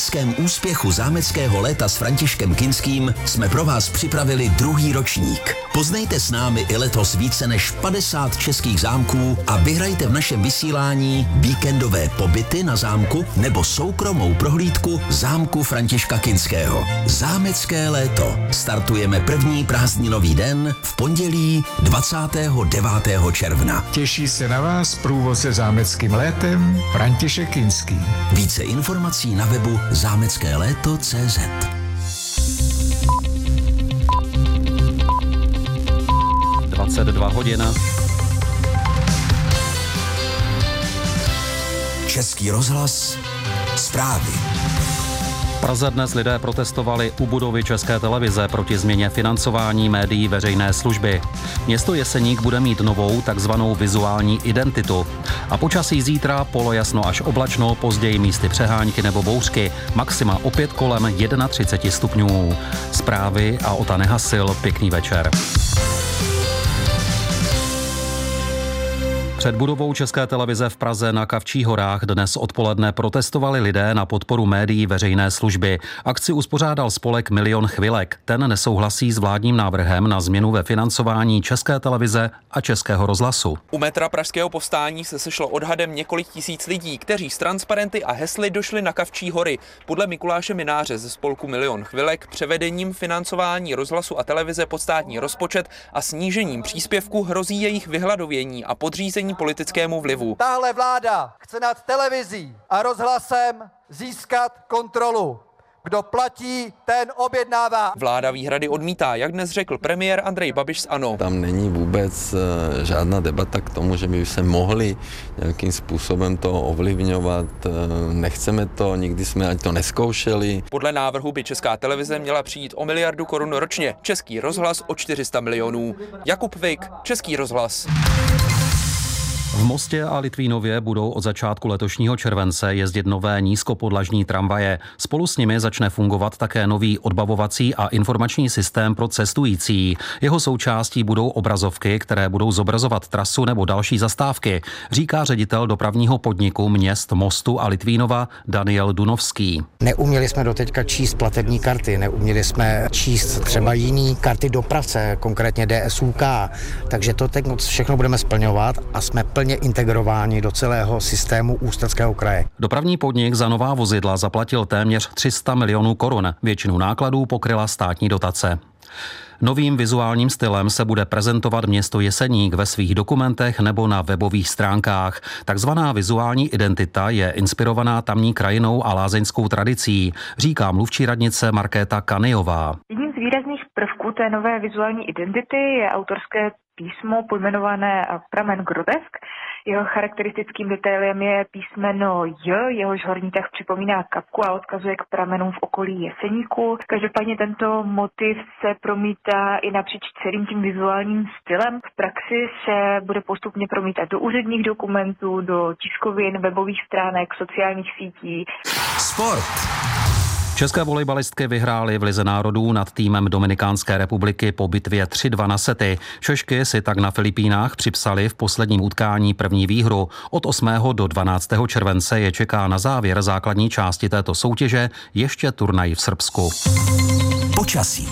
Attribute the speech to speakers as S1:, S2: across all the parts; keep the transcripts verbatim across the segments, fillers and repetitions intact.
S1: obrovském úspěchu zámeckého léta s Františkem Kinským jsme pro vás připravili druhý ročník. Poznejte s námi i letos více než padesát českých zámků a vyhrajte v našem vysílání víkendové pobyty na zámku nebo soukromou prohlídku zámku Františka Kinského. Zámecké léto. Startujeme první prázdninový den v pondělí dvacátého devátého června.
S2: Těší se na vás průvodce zámeckým létem František Kinský.
S1: Více informací na webu zámecké léto tečka cé zet.
S3: dvacet dva hodin.
S1: Český rozhlas, zprávy.
S3: V Praze dnes lidé protestovali u budovy České televize proti změně financování médií veřejné služby. Město Jeseník bude mít novou takzvanou vizuální identitu. A počasí zítra polojasno až oblačno, později místy přehánky nebo bouřky. Maxima opět kolem třicet jedna stupňů. Zprávy a Ota Nehasil, pěkný večer. Před budovou České televize v Praze na Kavčích horách dnes odpoledne protestovali lidé na podporu médií veřejné služby. Akci uspořádal spolek Milion chvilek. Ten nesouhlasí s vládním návrhem na změnu ve financování České televize a Českého rozhlasu.
S4: U metra Pražského povstání se sešlo odhadem několik tisíc lidí, kteří s transparenty a hesly došli na Kavčí hory. Podle Mikuláše Mináře ze spolku Milion chvilek převedením financování rozhlasu a televize pod státní rozpočet a snížením příspěvku hrozí jejich vyhladovění a podřízení politickému vlivu.
S5: Tahle vláda chce nad televizí a rozhlasem získat kontrolu. Kdo platí, ten objednává.
S4: Vláda výhrady odmítá, jak dnes řekl premiér Andrej Babiš z ANO.
S6: Tam není vůbec žádná debata k tomu, že by se mohli nějakým způsobem to ovlivňovat. Nechceme to, nikdy jsme ani to neskoušeli.
S4: Podle návrhu by Česká televize měla přijít o miliardu korun ročně, Český rozhlas o čtyři sta milionů. Jakub Vik, Český rozhlas.
S3: V Mostě a Litvínově budou od začátku letošního července jezdit nové nízkopodlažní tramvaje. Spolu s nimi začne fungovat také nový odbavovací a informační systém pro cestující. Jeho součástí budou obrazovky, které budou zobrazovat trasu nebo další zastávky, říká ředitel dopravního podniku měst Mostu a Litvínova Daniel Dunovský.
S7: Neuměli jsme doteďka číst platební karty, neuměli jsme číst třeba jiný karty dopravce, konkrétně D S U K, takže to teď všechno budeme splňovat a jsme plně integrováni do celého systému Ústeckého kraje.
S3: Dopravní podnik za nová vozidla zaplatil téměř tři sta milionů korun. Většinu nákladů pokryla státní dotace. Novým vizuálním stylem se bude prezentovat město Jeseník ve svých dokumentech nebo na webových stránkách. Takzvaná vizuální identita je inspirovaná tamní krajinou a lázeňskou tradicí, říká mluvčí radnice Markéta Kanyová.
S8: Jedním z výrazných prvků té nové vizuální identity je autorské písmo pojmenované Pramen Grotesk. Jeho charakteristickým detailem je písmeno J, jehož horní tah připomíná kapku a odkazuje k pramenům v okolí Jeseníku. Každopádně tento motiv se promítá i napříč celým tím vizuálním stylem. V praxi se bude postupně promítat do úředních dokumentů, do tiskovin, webových stránek, sociálních sítí.
S1: Sport.
S3: České volejbalistky vyhrály v Lize národů nad týmem Dominikánské republiky po bitvě tři dva na sety. Češky si tak na Filipínách připsali v posledním utkání první výhru. Od osmého do dvanáctého července je čeká na závěr základní části této soutěže ještě turnaj v Srbsku.
S1: Počasí.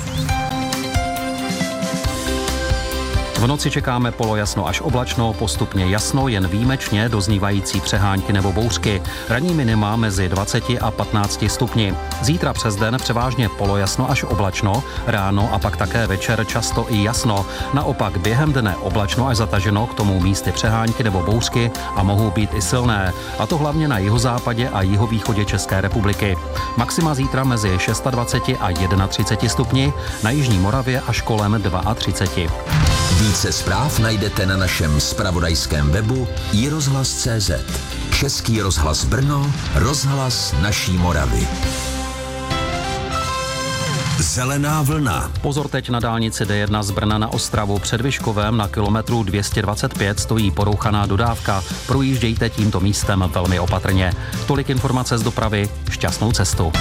S3: V noci čekáme polojasno až oblačno, postupně jasno, jen výjimečně doznívající přehánky nebo bouřky. Ranní minima mezi dvaceti a patnácti stupni. Zítra přes den převážně polojasno až oblačno, ráno a pak také večer často i jasno. Naopak během dne oblačno až zataženo, k tomu místy přehánky nebo bouřky a mohou být i silné. A to hlavně na jihozápadě a jihovýchodě České republiky. Maxima zítra mezi dvaceti šesti a třiceti jednou stupni, na jižní Moravě až kolem třiceti dvou.
S1: Více zpráv najdete na našem zpravodajském webu i rozhlas tečka cé zet. Český rozhlas Brno, rozhlas naší Moravy. Zelená vlna.
S3: Pozor teď na dálnici D jedna z Brna na Ostravu. Před Vyškovem na kilometru dvě stě dvacet pět stojí porouchaná dodávka. Projíždějte tímto místem velmi opatrně. Tolik informace z dopravy. Šťastnou cestu.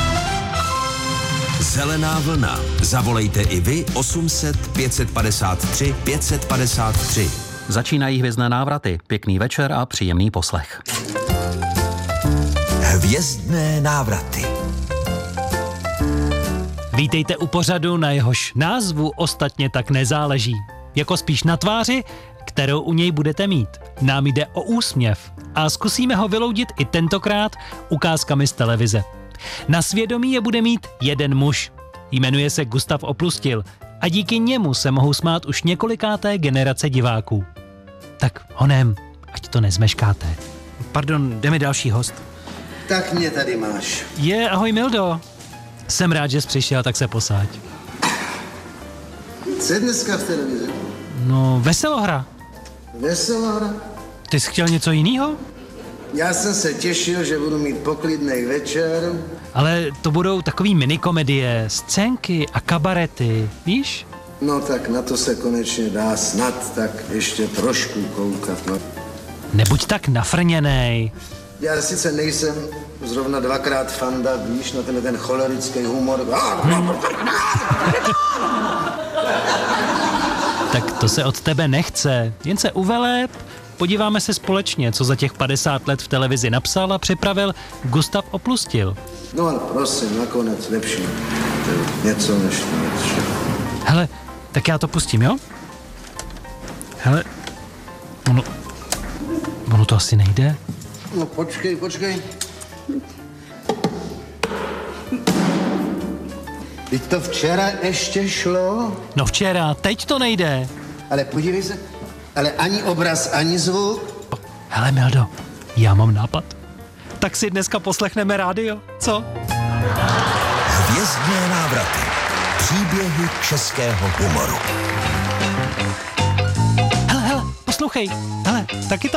S1: Zelená vlna. Zavolejte i vy osm set pět padesát tři pět padesát tři.
S3: Začínají hvězdné návraty. Pěkný večer a příjemný poslech.
S1: Hvězdné návraty.
S9: Vítejte u pořadu, na jehož názvu ostatně tak nezáleží. Jako spíš na tváři, kterou u něj budete mít. Nám jde o úsměv a zkusíme ho vyloudit i tentokrát ukázkami z televize. Na svědomí je bude mít jeden muž. Jmenuje se Gustav Oplustil a díky němu se mohou smát už několikáté generace diváků. Tak honem, ať to nezmeškáte. Pardon, jde mi další host.
S10: Tak mě tady máš.
S9: Je, ahoj Mildo. Jsem rád, že jsi přišel, tak se posáď.
S10: Co je dneska v televizi?
S9: No, veselohra.
S10: Veselohra?
S9: Ty jsi chtěl něco jiného?
S10: Já jsem se těšil, že budu mít poklidnej večer.
S9: Ale to budou takový minikomedie, scénky a kabarety, víš?
S10: No tak na to se konečně dá snad tak ještě trošku koukat, no.
S9: Nebuď tak nafrněnej.
S10: Já sice nejsem zrovna dvakrát fanda, víš, na tenhle ten cholerický humor.
S9: Tak to se od tebe nechce, jen se uveleb, podíváme se společně, co za těch padesát let v televizi napsal a připravil Gustav Oplustil.
S10: No ale prosím, nakonec lepší. To je něco než to.
S9: Hele, tak já to pustím, jo? Hele, ono, ono to asi nejde.
S10: No počkej, počkej. Teď to včera ještě šlo?
S9: No včera, teď to nejde.
S10: Ale podívej se, ale ani obraz, ani zvuk.
S9: Hele Mildo, já mám nápad. Tak si dneska poslechneme rádio, co?
S1: Hvězdné návraty. Příběhy českého humoru.
S9: Hele, hele, poslouchej. Hele, taky ta